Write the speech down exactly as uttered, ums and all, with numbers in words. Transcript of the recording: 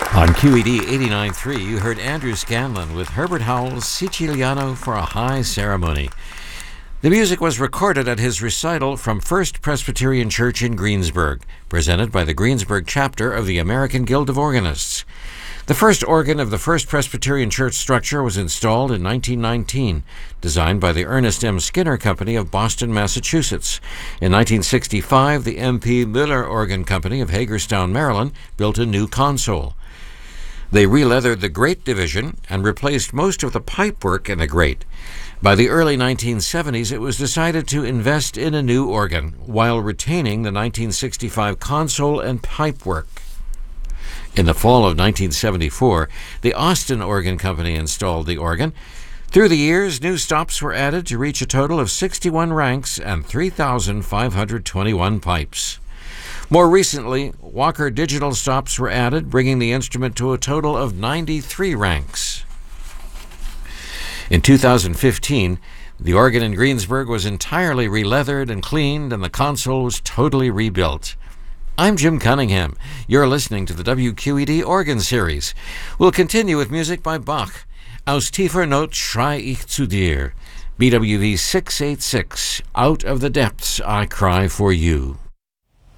On Q E D eighty-nine point three, you heard Andrew Scanlon with Herbert Howell's Siciliano for a High Ceremony. The music was recorded at his recital from First Presbyterian Church in Greensburg, presented by the Greensburg chapter of the American Guild of Organists. The first organ of the First Presbyterian Church structure was installed in nineteen nineteen, designed by the Ernest M. Skinner Company of Boston, Massachusetts. In nineteen sixty-five, the M P Miller Organ Company of Hagerstown, Maryland, built a new console. They re-leathered the grate division and replaced most of the pipework in the grate. By the early nineteen seventies, it was decided to invest in a new organ while retaining the nineteen sixty-five console and pipework. In the fall of nineteen seventy-four, the Austin Organ Company installed the organ. Through the years, new stops were added to reach a total of sixty-one ranks and three thousand five hundred twenty-one pipes. More recently, Walker digital stops were added, bringing the instrument to a total of ninety-three ranks. In two thousand fifteen, the organ in Greensburg was entirely re-leathered and cleaned, and the console was totally rebuilt. I'm Jim Cunningham. You're listening to the W Q E D Organ Series. We'll continue with music by Bach. Aus tiefer Not schrei ich zu dir. B W V six eighty-six, Out of the Depths I Cry for You.